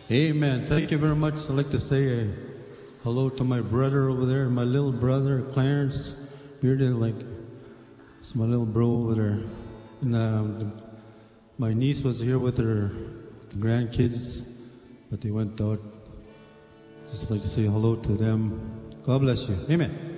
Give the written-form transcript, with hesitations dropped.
Amen. Thank you very much. I'd like to say hello to my brother over there, my little brother, Clarence. Bearded, like, it's my little bro over there. And my niece was here with her grandkids, but they went out. Just like to say hello to them. God bless you. Amen.